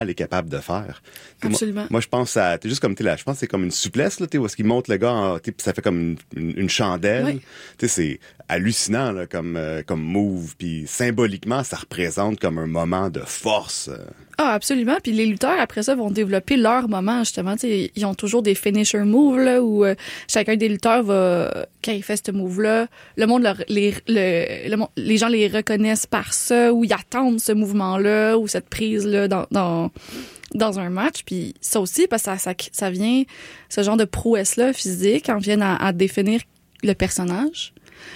elle est capable de faire. Absolument. Moi, je pense à, t'es juste comme, t'es là, je pense que c'est comme une souplesse, là, où est-ce qu'il monte le gars, pis ça fait comme une chandelle. Oui. C'est hallucinant, là, comme move, puis symboliquement, ça représente comme un moment de force. Ah, absolument. Puis les lutteurs, après ça, vont développer leur moment, justement. T'sais, ils ont toujours des finisher moves, là, où chacun des lutteurs va, quand il fait ce move-là, le monde, les gens les reconnaissent par ça, ou ils attendent ce mouvement-là, ou cette prise-là dans un match. Puis ça aussi, parce que ça vient, ce genre de prouesse-là physique, en viennent à définir le personnage.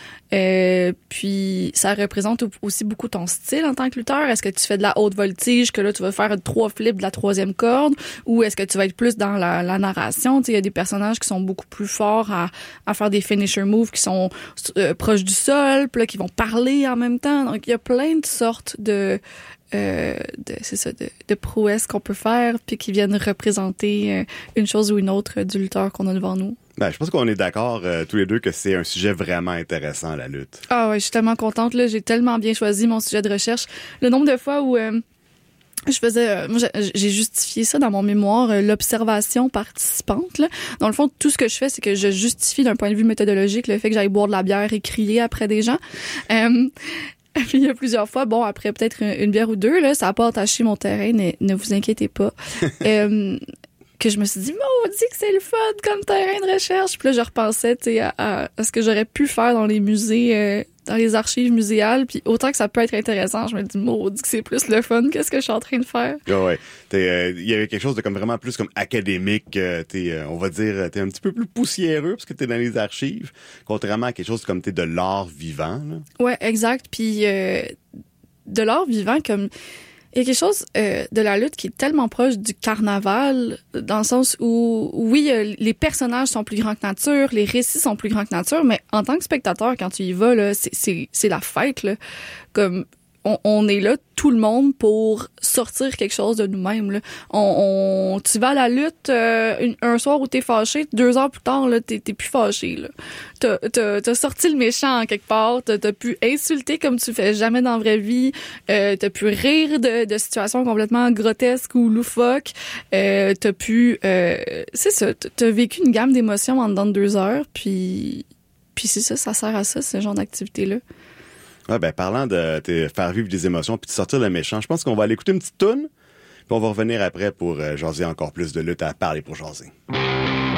Puis ça représente aussi beaucoup ton style en tant que lutteur. Est-ce que tu fais de la haute voltige, que là tu vas faire 3 flips de la 3e corde, ou est-ce que tu vas être plus dans la narration? Il y a des personnages qui sont beaucoup plus forts à faire des finisher moves qui sont proches du sol, puis là qui vont parler en même temps. Donc il y a plein de sortes de prouesses qu'on peut faire, puis qui viennent représenter une chose ou une autre du lutteur qu'on a devant nous. Ben, je pense qu'on est d'accord tous les deux que c'est un sujet vraiment intéressant, la lutte. Ah ouais, je suis tellement contente, là. J'ai tellement bien choisi mon sujet de recherche. Le nombre de fois où je faisais, moi, j'ai justifié ça dans mon mémoire, l'observation participante, là. Dans le fond, tout ce que je fais, c'est que je justifie d'un point de vue méthodologique le fait que j'aille boire de la bière et crier après des gens. Puis il y a plusieurs fois, bon, après peut-être une bière ou deux, là, ça a pas entaché mon terrain, ne vous inquiétez pas. Que je me suis dit, maudit que c'est le fun comme terrain de recherche. Puis là, je repensais, tu sais, à ce que j'aurais pu faire dans les musées, dans les archives muséales. Puis autant que ça peut être intéressant, je me dis, maudit que c'est plus le fun. Qu'est-ce que je suis en train de faire? Ouais. Il y avait quelque chose de comme vraiment plus comme académique. On va dire, t'es un petit peu plus poussiéreux parce que t'es dans les archives, contrairement à quelque chose comme t'es de l'art vivant, là. Ouais, exact. Puis de l'art vivant, comme il y a quelque chose de la lutte qui est tellement proche du carnaval, dans le sens où, oui, les personnages sont plus grands que nature, les récits sont plus grands que nature, mais en tant que spectateur, quand tu y vas, là, c'est la fête, là. Comme, on est là, tout le monde, pour sortir quelque chose de nous-mêmes, là. Tu vas à la lutte un soir où t'es fâché, 2 heures plus tard, là, t'es plus fâché, là. T'as sorti le méchant en quelque part, t'as pu insulter comme tu fais jamais dans la vraie vie, t'as pu rire de situations complètement grotesques ou loufoques, t'as pu... c'est ça, t'as vécu une gamme d'émotions en dedans de 2 heures, puis c'est ça sert à ça, ce genre d'activité-là. Ouais, ben, parlant de faire vivre des émotions puis de sortir le méchant, je pense qu'on va aller écouter une petite toune, puis on va revenir après pour jaser encore plus de lutte à parler pour jaser.